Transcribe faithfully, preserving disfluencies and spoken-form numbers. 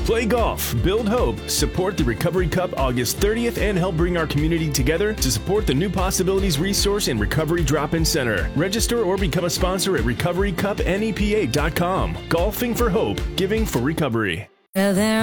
Play golf, build hope, support the Recovery Cup August thirtieth, and help bring our community together to support the New Possibilities Resource and Recovery Drop-In Center. Register or become a sponsor at recovery cup nepa dot com. Golfing for hope, giving for recovery. Well, there